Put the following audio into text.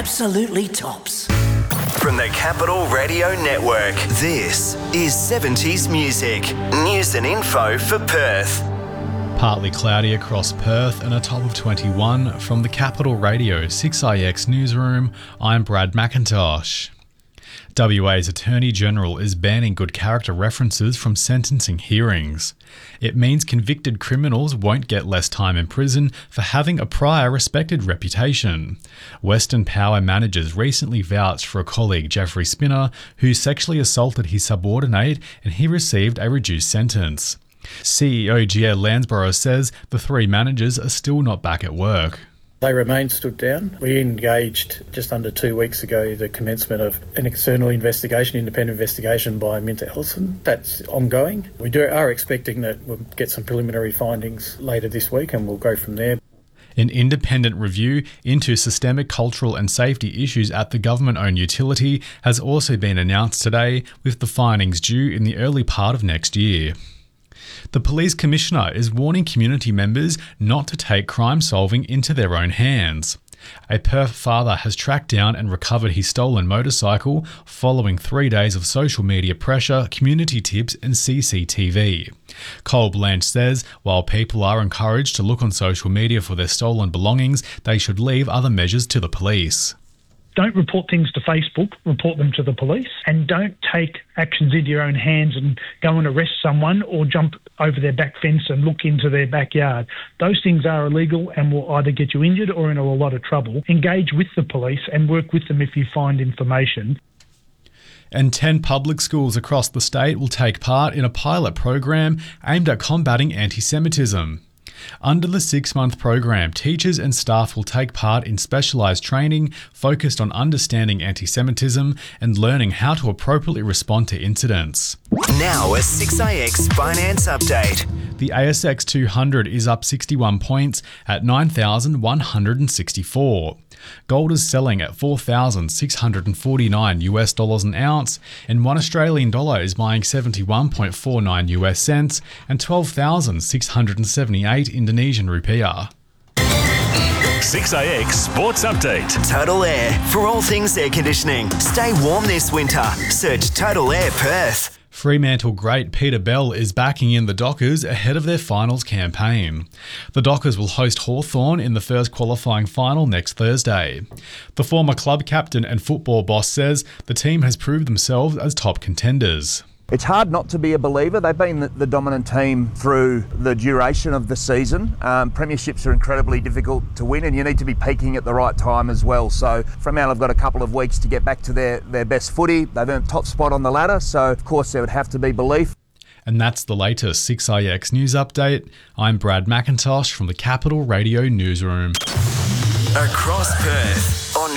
absolutely tops. From the Capital Radio Network, this is 70s Music. News and info for Perth. Partly cloudy across Perth and a top of 21 from the Capital Radio 6IX newsroom. I'm Brad McIntosh. WA's Attorney General is banning good character references from sentencing hearings. It means convicted criminals won't get less time in prison for having a prior respected reputation. Western Power managers recently vouched for a colleague, Jeffrey Spinner, who sexually assaulted his subordinate and he received a reduced sentence. CEO Gia Lansborough says the three managers are still not back at work. They remain stood down. We engaged just under 2 weeks ago the commencement of an external investigation, independent investigation by Minter Ellison. That's ongoing. We are expecting that we'll get some preliminary findings later this week and we'll go from there. An independent review into systemic cultural and safety issues at the government-owned utility has also been announced today, with the findings due in the early part of next year. The Police Commissioner is warning community members not to take crime solving into their own hands. A Perth father has tracked down and recovered his stolen motorcycle following 3 days of social media pressure, community tips and CCTV. Cole Blanche says while people are encouraged to look on social media for their stolen belongings, they should leave other measures to the police. Don't report things to Facebook, report them to the police, and don't take actions into your own hands and go and arrest someone or jump over their back fence and look into their backyard. Those things are illegal and will either get you injured or in a lot of trouble. Engage with the police and work with them if you find information. And 10 public schools across the state will take part in a pilot program aimed at combating anti-Semitism. Under the 6-month program, teachers and staff will take part in specialised training focused on understanding anti-Semitism and learning how to appropriately respond to incidents. Now a 6IX Finance Update. The ASX 200 is up 61 points at 9,164. Gold is selling at $4,649 an ounce, and $1 Australian is buying 71.49 US cents and 12,678 Indonesian rupiah. 6IX Sports Update. Total Air. For all things air conditioning, stay warm this winter. Search Total Air Perth. Fremantle great Peter Bell is backing in the Dockers ahead of their finals campaign. The Dockers will host Hawthorn in the first qualifying final next Thursday. The former club captain and football boss says the team has proved themselves as top contenders. It's hard not to be a believer. They've been the dominant team through the duration of the season. Premierships are incredibly difficult to win and you need to be peaking at the right time as well. So Fremantle have got a couple of weeks to get back to their best footy. They've earned top spot on the ladder, so of course there would have to be belief. And that's the latest 6IX News Update. I'm Brad McIntosh from the Capital Radio Newsroom. Across Perth.